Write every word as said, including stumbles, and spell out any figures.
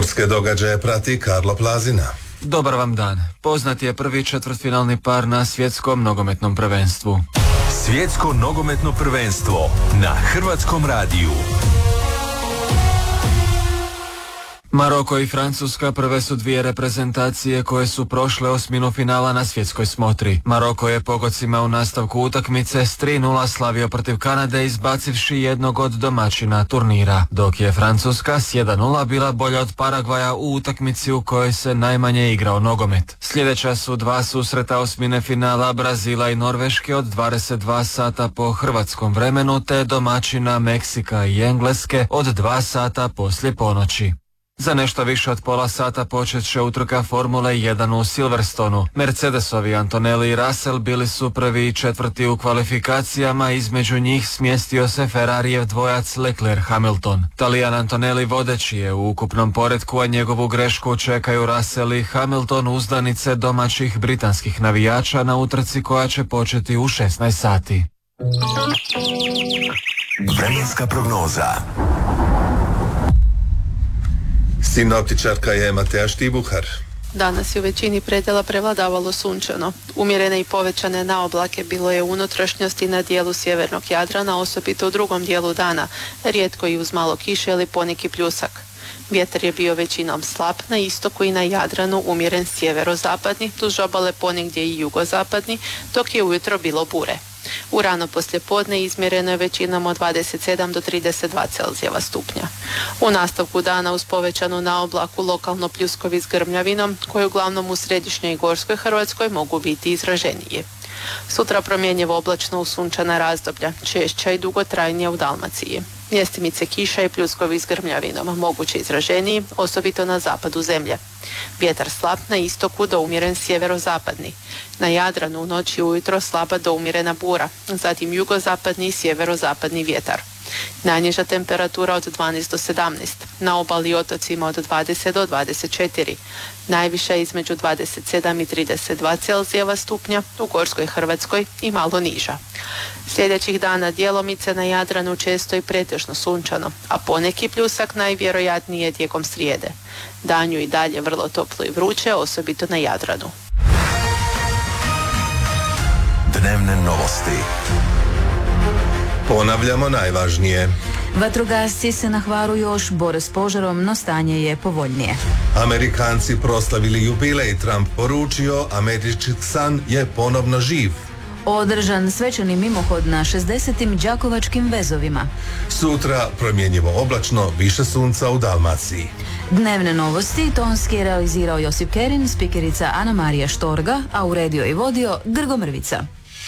Sportske događaje prati Karlo Plazina. Dobar vam dan. Poznat je prvi četvrtfinalni par na svjetskom nogometnom prvenstvu. Svjetsko nogometno prvenstvo na Hrvatskom radiju. Maroko i Francuska prve su dvije reprezentacije koje su prošle osminu finala na svjetskoj smotri. Maroko je pogodcima u nastavku utakmice s tri nula slavio protiv Kanade izbacivši jednog od domaćina turnira, dok je Francuska s jedan nula bila bolja od Paragvaja u utakmici u kojoj se najmanje igrao nogomet. Sljedeća su dva susreta osmine finala Brazila i Norveške od dvadeset dva sata po hrvatskom vremenu te domaćina Meksika i Engleske od dva sata poslije ponoći. Za nešto više od pola sata počet će utrka Formule jedan u Silverstonu. Mercedesovi Antonelli i Russell bili su prvi i četvrti u kvalifikacijama, između njih smjestio se Ferrarijev dvojac Leclerc-Hamilton. Talijan Antonelli vodeći je u ukupnom poretku, a njegovu grešku čekaju Russell i Hamilton, uzdanice domaćih britanskih navijača na utrci koja će početi u šesnaest sati. Vremenska prognoza. Sinoptičarka je Mateja Štibuhar. Danas je u većini predjela prevladavalo sunčano. Umjerene i povećane naoblake bilo je u unutrašnjosti na dijelu sjevernog Jadrana, osobito u drugom dijelu dana, rijetko i uz malo kiše ili poneki pljusak. Vjetar je bio većinom slab, na istoku i na Jadranu umjeren sjeverozapadni, duž obale ponegdje i jugozapadni, dok je ujutro bilo bure. U rano poslijepodne izmjereno je većinom od dvadeset sedam do trideset dva Celzijeva stupnja. U nastavku dana uz povećanu naoblaku lokalno pljuskovi s grmljavinom, koji uglavnom u središnjoj i gorskoj Hrvatskoj mogu biti izraženije. Sutra promjenjivo oblačno u sunčana razdoblja, češća i dugotrajnija u Dalmaciji. Mjestimice kiša i pljuskovi s grmljavinom, moguće izraženiji, osobito na zapadu zemlje. Vjetar slab na istoku do umjeren sjeverozapadni. Na Jadranu u noći ujutro slaba do umjerena bura, zatim jugozapadni i sjeverozapadni vjetar. Najniža temperatura od dvanaest do sedamnaest, na obali i otocima od dvadeset do dvadeset četiri, najviša između dvadeset sedam i trideset dva Celzijeva stupnja, u gorskoj Hrvatskoj i malo niža. Sljedećih dana djelomice na Jadranu često i pretežno sunčano, a poneki pljusak najvjerojatnije tijekom srijede. Danju i dalje vrlo toplo i vruće, osobito na Jadranu. Dnevne novosti. Ponavljamo najvažnije. Vatrogasci se na Hvaru još bore s požarom, no stanje je povoljnije. Amerikanci proslavili jubilej, Trump poručio, američki san je ponovno živ. Održan svečani mimohod na šezdesetim đakovačkim vezovima. Sutra promjenjivo oblačno, više sunca u Dalmaciji. Dnevne novosti tonski je realizirao Josip Kerin, spikerica Ana Marija Štorga, a uredio i vodio Grgo Mrvica.